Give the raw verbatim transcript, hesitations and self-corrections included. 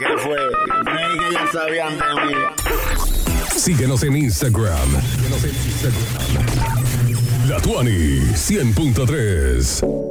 ¿Qué fue? Creí que ya sabían de mí. Síguenos en Instagram. Síguenos en Instagram. La Tuani cien punto tres.